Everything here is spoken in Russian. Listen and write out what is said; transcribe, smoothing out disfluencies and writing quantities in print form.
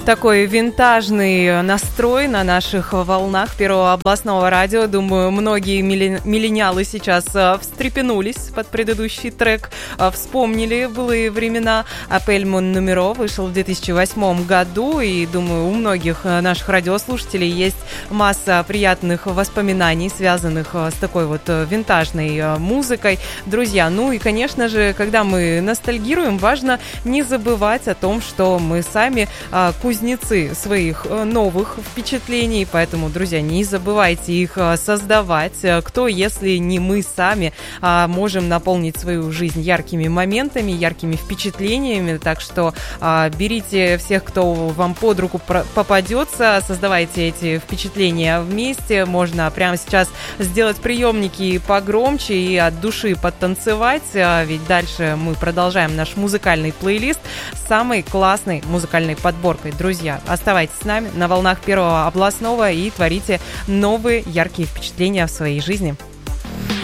Такой винтажный настрой на наших волнах Первого областного радио. Думаю, многие миллениалы сейчас встрепенулись под предыдущий трек, вспомнили былые времена. «Апель мон нумеро» вышел в 2008 году, и, думаю, у многих наших радиослушателей есть масса приятных воспоминаний, связанных с такой вот винтажной музыкой. Друзья, ну и, конечно же, когда мы ностальгируем, важно не забывать о том, что мы сами кузнецы своих новых впечатлений, поэтому, друзья, не забывайте их создавать. Кто, если не мы сами, можем наполнить свою жизнь яркими моментами, яркими впечатлениями, так что берите всех, кто вам под руку попадется, создавайте эти впечатления вместе. Можно прямо сейчас сделать приемники погромче и от души подтанцевать, ведь дальше мы продолжаем наш музыкальный плейлист с самой классной музыкальной подборкой. Друзья, оставайтесь с нами на волнах Первого областного и творите новые яркие впечатления в своей жизни.